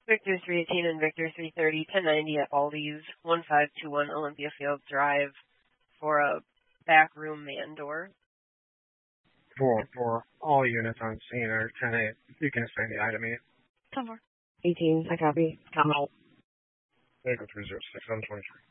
Victor 318 and Victor 330, 1090 at Aldi's, 1521 Olympia Field Drive for a back room man door. For all units on scene are 10-8. You can assign the item 8. 18, I copy. Come out. Vehicle 306, 723.